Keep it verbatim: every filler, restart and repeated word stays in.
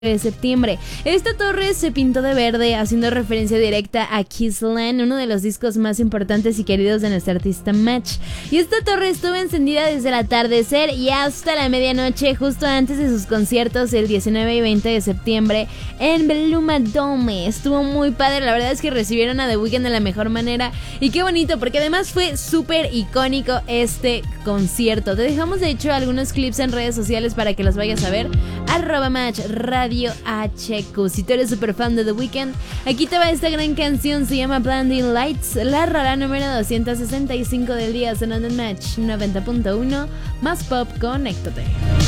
de septiembre. Esta torre se pintó de verde, haciendo referencia directa a Kissland, uno de los discos más importantes y queridos de nuestra artista Match. Y esta torre estuvo encendida desde el atardecer y hasta la medianoche, justo antes de sus conciertos el diecinueve y veinte de septiembre en Beluma Dome. Estuvo muy padre, la verdad es que recibieron a The Weeknd de la mejor manera y qué bonito, porque además fue súper icónico este concierto. Te dejamos de hecho algunos clips en redes sociales para que los vayas a ver. Arroba Match Radio H Q. Si tú eres súper fan de The Weeknd, aquí te va esta gran canción, se llama Blinding Lights, la rola número doscientos sesenta y cinco del día, sonando en Match noventa punto uno, más pop, conéctate.